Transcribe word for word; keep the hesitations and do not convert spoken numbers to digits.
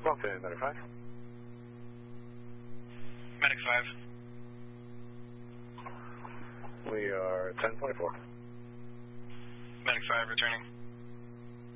Okay, Medic five. Medic five. We are ten twenty-four. Medic five returning.